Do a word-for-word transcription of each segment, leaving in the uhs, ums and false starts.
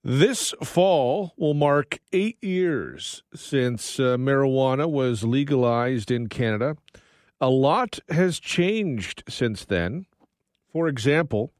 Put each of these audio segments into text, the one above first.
This fall will mark eight years since uh, marijuana was legalized in Canada. A lot has changed since then. For example,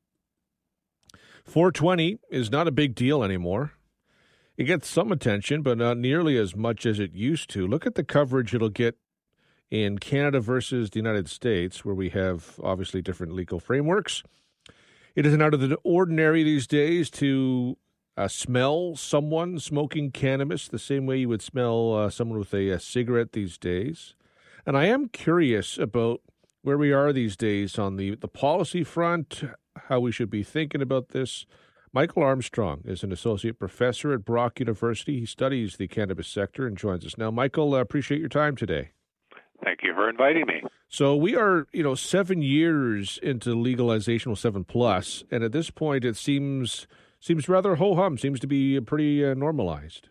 four twenty is not a big deal anymore. It gets some attention, but not nearly as much as it used to. Look at the coverage it'll get in Canada versus the United States, where we have obviously different legal frameworks. It isn't out of the ordinary these days to uh, smell someone smoking cannabis the same way you would smell uh, someone with a, a cigarette these days. And I am curious about where we are these days on the, the policy front, how we should be thinking about this. Michael Armstrong is an associate professor at Brock University. He studies the cannabis sector and joins us now. Michael, I appreciate your time today. Thank you for inviting me. So we are, you know, seven years into legalization, well, seven plus, and at this point it seems seems rather ho-hum, seems to be pretty uh, normalized.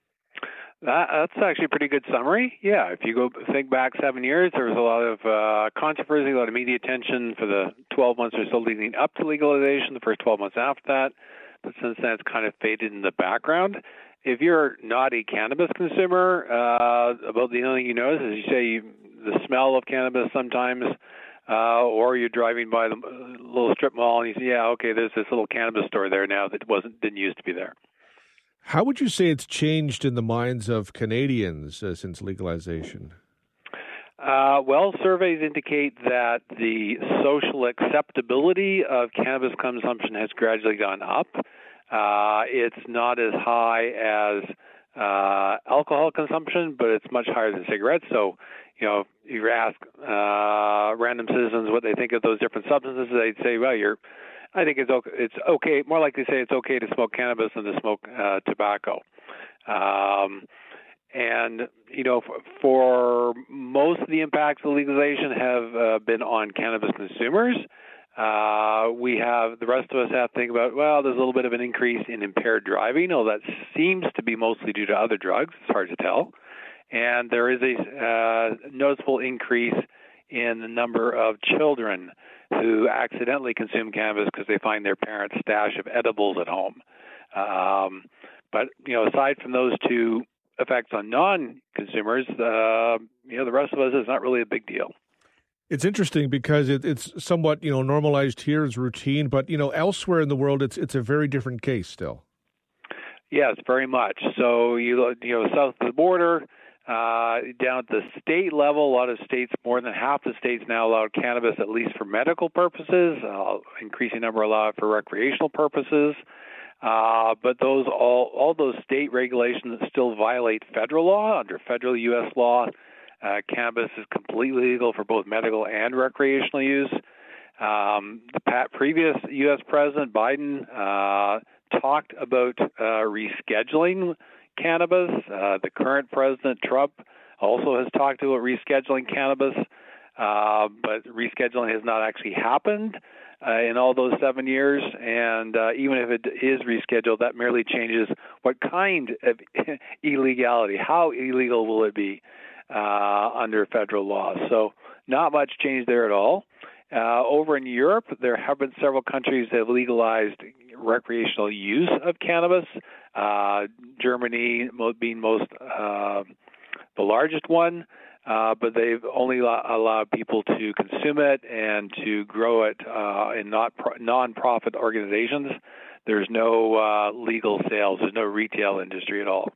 That, that's actually a pretty good summary. Yeah, if you go think back seven years, there was a lot of uh, controversy, a lot of media attention for the twelve months or so leading up to legalization, the first twelve months after that. But since then, it's kind of faded in the background. If you're not a cannabis consumer, uh, about the only thing you notice is you say you, the smell of cannabis sometimes, uh, or you're driving by the little strip mall and you say, yeah, okay, there's this little cannabis store there now that wasn't didn't used to be there. How would you say it's changed in the minds of Canadians uh, since legalization? Uh, well, surveys indicate that the social acceptability of cannabis consumption has gradually gone up. Uh, it's not as high as uh, alcohol consumption, but it's much higher than cigarettes. So, you know, if you ask uh, random citizens what they think of those different substances, they'd say, well, you're I think it's okay. It's okay. More likely to say it's okay to smoke cannabis than to smoke uh, tobacco. Um, and you know, for, for most of the impacts of legalization have uh, been on cannabis consumers. Uh, we have the rest of us have to think about. Well, there's a little bit of an increase in impaired driving. Although that seems to be mostly due to other drugs. It's hard to tell. And there is a uh, noticeable increase in the number of children who accidentally consume cannabis because they find their parents' stash of edibles at home. Um, but, you know, aside from those two effects on non-consumers, uh, you know, the rest of us is not really a big deal. It's interesting because it, it's somewhat, you know, normalized here as routine, but, you know, elsewhere in the world, it's it's a very different case still. Yes, very much. So, you, you know, south of the border, Uh, down at the state level, a lot of states, more than half the states now allow cannabis at least for medical purposes. Uh, increasing number allow it for recreational purposes. Uh, but those all all those state regulations still violate federal law. Under federal U S law, uh, cannabis is completely legal for both medical and recreational use. Um, the pat, previous U S President Biden uh, talked about uh, rescheduling cannabis. Uh, the current President Trump also has talked about rescheduling cannabis, uh, but rescheduling has not actually happened uh, in all those seven years. And uh, even if it is rescheduled, that merely changes what kind of illegality, how illegal will it be uh, under federal law. So not much change there at all. Uh, over in Europe, there have been several countries that have legalized recreational use of cannabis. Uh, Germany being most uh, the largest one, uh, but they've only allowed people to consume it and to grow it uh, in not pro- non-profit organizations. There's no uh, legal sales. There's no retail industry at all.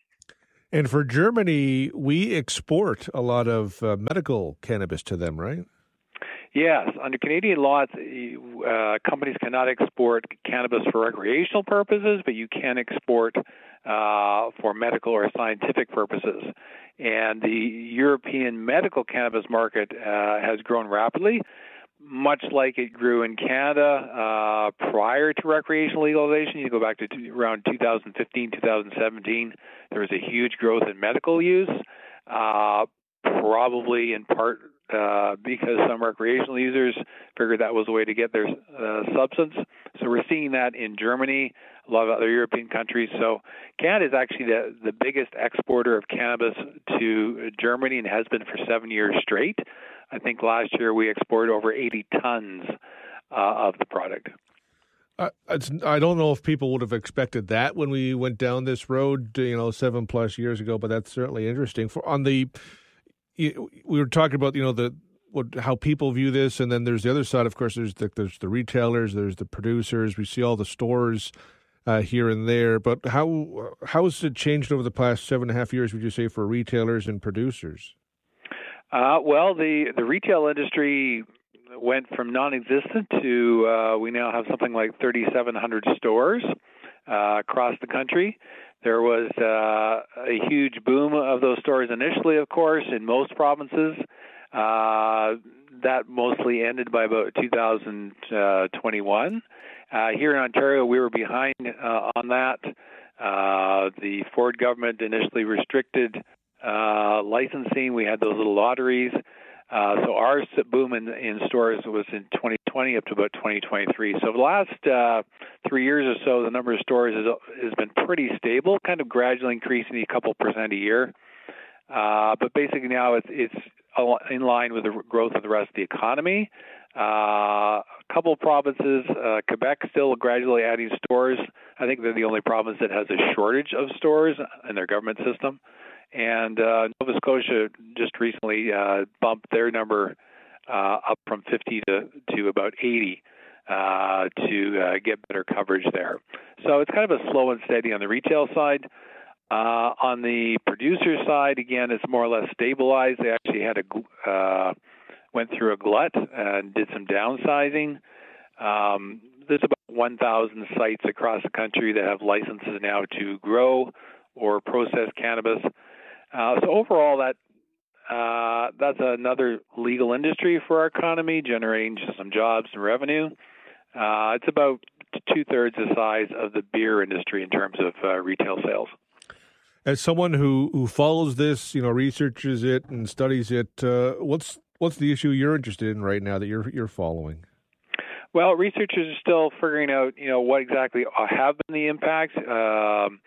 And for Germany, we export a lot of uh, medical cannabis to them, right? Yes. Under Canadian law, uh, companies cannot export cannabis for recreational purposes, but you can export uh, for medical or scientific purposes. And the European medical cannabis market uh, has grown rapidly, much like it grew in Canada uh, prior to recreational legalization. You go back to t- around two thousand fifteen, two thousand seventeen, there was a huge growth in medical use, uh, probably in part Uh, because some recreational users figured that was a way to get their uh, substance. So we're seeing that in Germany, a lot of other European countries. So Canada is actually the, the biggest exporter of cannabis to Germany and has been for seven years straight. I think last year we exported over eighty tons uh, of the product. I, it's, I don't know if people would have expected that when we went down this road, you know, seven plus years ago, but that's certainly interesting. For on the, you, we were talking about, you know, the what how people view this, and then there's the other side. Of course, there's the there's the retailers, there's the producers. We see all the stores uh, here and there. But how how has it changed over the past seven and a half years? Would you say for retailers and producers? Uh, well, the the retail industry went from non-existent to uh, we now have something like thirty-seven hundred stores uh, across the country. There was uh, a huge boom of those stores initially, of course, in most provinces. Uh, that mostly ended by about two thousand twenty-one. Uh, here in Ontario, we were behind uh, on that. Uh, the Ford government initially restricted uh, licensing. We had those little lotteries. Uh, so our boom in, in stores was in twenty twenty up to about twenty twenty-three. So the last uh, three years or so, the number of stores has, has been pretty stable, kind of gradually increasing a couple percent a year. Uh, but basically now it's, it's in line with the growth of the rest of the economy. Uh, a couple of provinces, uh, Quebec still gradually adding stores. I think they're the only province that has a shortage of stores in their government system. And uh, Nova Scotia just recently uh, bumped their number uh, up from fifty to, to about eighty uh, to uh, get better coverage there. So it's kind of a slow and steady on the retail side. Uh, on the producer side, again, it's more or less stabilized. They actually had a uh, went through a glut and did some downsizing. Um, there's about one thousand sites across the country that have licenses now to grow or process cannabis. Uh, so overall, that uh, that's another legal industry for our economy, generating some jobs and revenue. Uh, it's about two-thirds the size of the beer industry in terms of uh, retail sales. As someone who, who follows this, you know, researches it and studies it, uh, what's what's the issue you're interested in right now that you're you're following? Well, researchers are still figuring out, you know, what exactly have been the impacts um,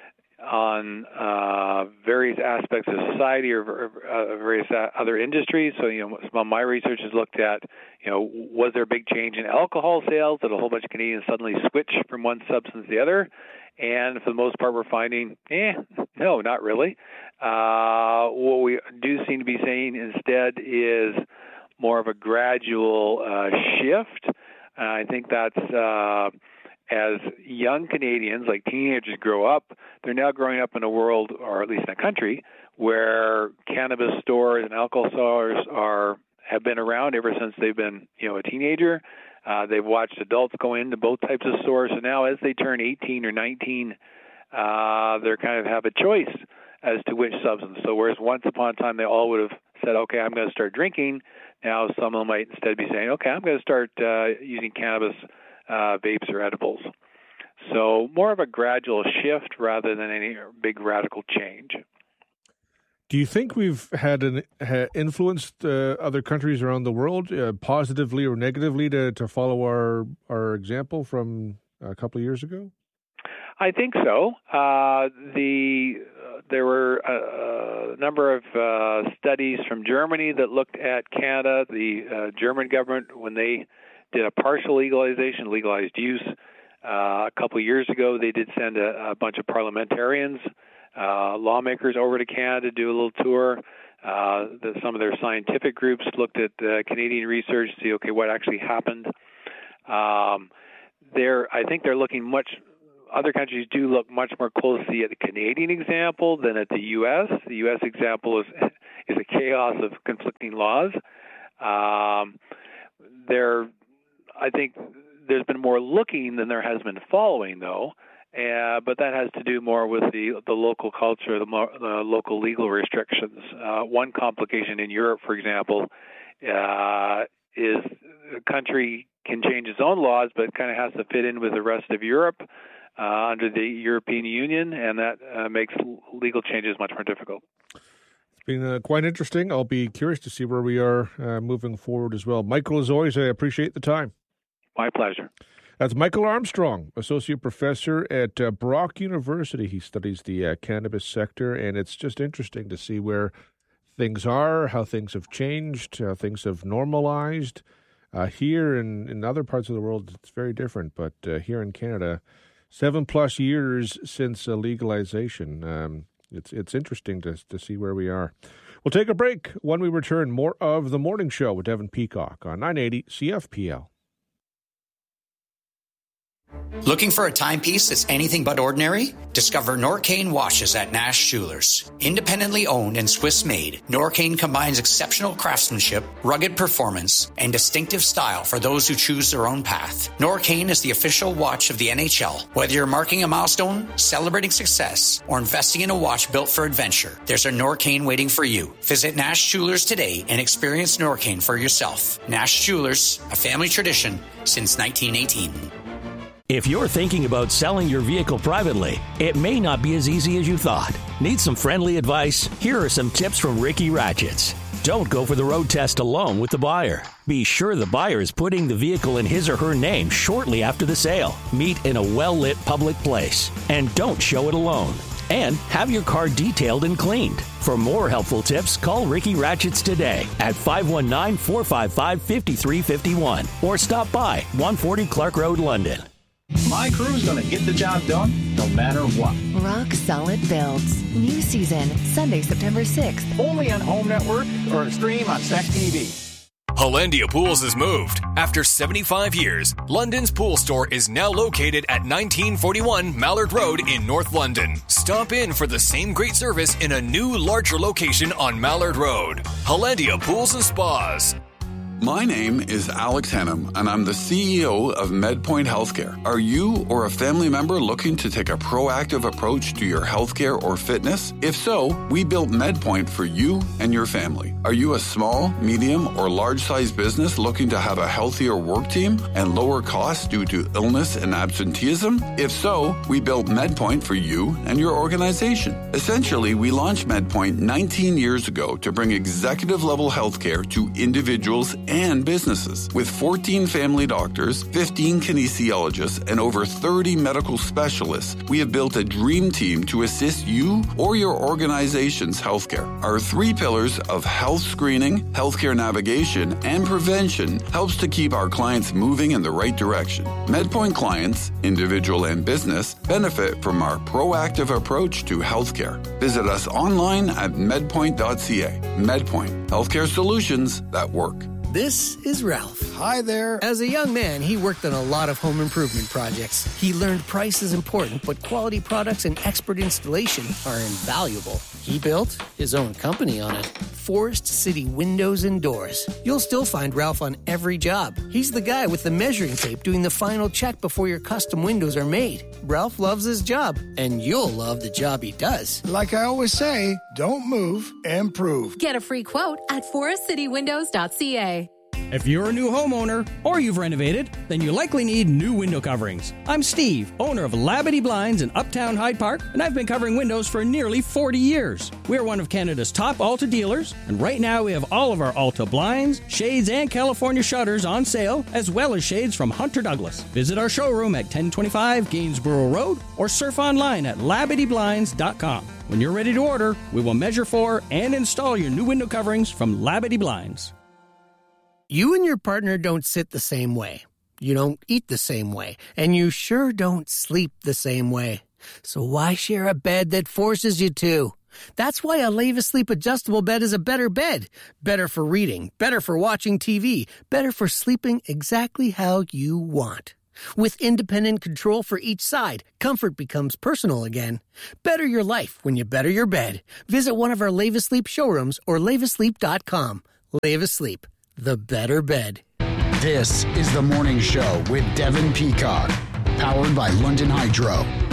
on uh, various aspects of society or, or uh, various other industries. So, you know, some of my research has looked at, you know, was there a big change in alcohol sales? Did a whole bunch of Canadians suddenly switch from one substance to the other? And for the most part, we're finding, eh, no, not really. Uh, what we do seem to be saying instead is more of a gradual uh, shift. Uh, I think that's uh, as young Canadians, like teenagers, grow up, they're now growing up in a world, or at least in a country, where cannabis stores and alcohol stores are have been around ever since they've been, you know, a teenager. Uh, they've watched adults go into both types of stores, so now as they turn eighteen or nineteen, uh, they kind of have a choice as to which substance. So whereas once upon a time they all would have said, okay, I'm going to start drinking, now some of them might instead be saying, okay, I'm going to start uh, using cannabis uh, vapes or edibles. So more of a gradual shift rather than any big radical change. Do you think we've had an ha, influenced uh, other countries around the world uh, positively or negatively to, to follow our our example from a couple of years ago? I think so. Uh, the uh, there were a, a number of uh, studies from Germany that looked at Canada. The uh, German government, when they did a partial legalization, legalized use, uh, a couple of years ago, they did send a, a bunch of parliamentarians, uh, lawmakers over to Canada to do a little tour. Uh, the, some of their scientific groups looked at uh, Canadian research to see, okay, what actually happened. Um, they're, I think they're looking much. Other countries do look much more closely at the Canadian example than at the U S. The U S example is is a chaos of conflicting laws. Um, there, I think there's been more looking than there has been following, though. Uh, but that has to do more with the the local culture, the, more, the local legal restrictions. Uh, one complication in Europe, for example, uh, is the country can change its own laws, but it kind of has to fit in with the rest of Europe. Uh, under the European Union, and that uh, makes legal changes much more difficult. It's been uh, quite interesting. I'll be curious to see where we are uh, moving forward as well. Michael, as always, I appreciate the time. My pleasure. That's Michael Armstrong, Associate Professor at uh, Brock University. He studies the uh, cannabis sector, and it's just interesting to see where things are, how things have changed, how things have normalized. Uh, here in, in other parts of the world, it's very different. But uh, here in Canada, seven plus years since uh, legalization. Um, it's it's interesting to to see where we are. We'll take a break. When we return, more of The Morning Show with Devin Peacock on nine eighty C F P L. Looking for a timepiece that's anything but ordinary? Discover Norcane watches at Nash Jewelers. Independently owned and Swiss-made, Norcane combines exceptional craftsmanship, rugged performance, and distinctive style for those who choose their own path. Norcane is the official watch of the N H L. Whether you're marking a milestone, celebrating success, or investing in a watch built for adventure, there's a Norcane waiting for you. Visit Nash Jewelers today and experience Norcane for yourself. Nash Jewelers, a family tradition since nineteen eighteen. If you're thinking about selling your vehicle privately, it may not be as easy as you thought. Need some friendly advice? Here are some tips from Ricky Ratchets. Don't go for the road test alone with the buyer. Be sure the buyer is putting the vehicle in his or her name shortly after the sale. Meet in a well-lit public place. And don't show it alone. And have your car detailed and cleaned. For more helpful tips, call Ricky Ratchets today at five one nine, four five five, five three five one or stop by one forty Clark Road, London. My crew's going to get the job done no matter what. Rock Solid Builds. New season, Sunday, September sixth. Only on Home Network or stream on Stack T V. Hollandia Pools has moved. After seventy-five years, London's pool store is now located at nineteen forty-one Mallard Road in North London. Stop in for the same great service in a new, larger location on Mallard Road. Hollandia Pools and Spas. My name is Alex Hennum, and I'm the C E O of MedPoint Healthcare. Are you or a family member looking to take a proactive approach to your healthcare or fitness? If so, we built MedPoint for you and your family. Are you a small, medium, or large-sized business looking to have a healthier work team and lower costs due to illness and absenteeism? If so, we built MedPoint for you and your organization. Essentially, we launched MedPoint nineteen years ago to bring executive-level healthcare to individuals and businesses. With fourteen family doctors, fifteen kinesiologists, and over thirty medical specialists, we have built a dream team to assist you or your organization's healthcare. Our three pillars of health screening, healthcare navigation, and prevention helps to keep our clients moving in the right direction. MedPoint clients, individual and business, benefit from our proactive approach to healthcare. Visit us online at medpoint dot c a. MedPoint, healthcare solutions that work. This is Ralph. Hi there. As a young man, he worked on a lot of home improvement projects. He learned price is important, but quality products and expert installation are invaluable. He built his own company on it. Forest City Windows and Doors. You'll still find Ralph on every job. He's the guy with the measuring tape doing the final check before your custom windows are made. Ralph loves his job, and you'll love the job he does. Like I always say, don't move, improve. Get a free quote at forest city windows dot c a. If you're a new homeowner or you've renovated, then you likely need new window coverings. I'm Steve, owner of Labadee Blinds in Uptown Hyde Park, and I've been covering windows for nearly forty years. We're one of Canada's top Alta dealers, and right now we have all of our Alta blinds, shades, and California shutters on sale, as well as shades from Hunter Douglas. Visit our showroom at ten twenty-five Gainsborough Road or surf online at labadee blinds dot com. When you're ready to order, we will measure for and install your new window coverings from Labadee Blinds. You and your partner don't sit the same way. You don't eat the same way. And you sure don't sleep the same way. So why share a bed that forces you to? That's why a Leva Sleep adjustable bed is a better bed. Better for reading, better for watching T V, better for sleeping exactly how you want. With independent control for each side, comfort becomes personal again. Better your life when you better your bed. Visit one of our Leva Sleep showrooms or leva sleep dot com. Leva Sleep. The better bed. This is The Morning Show with Devin Peacock, powered by London Hydro.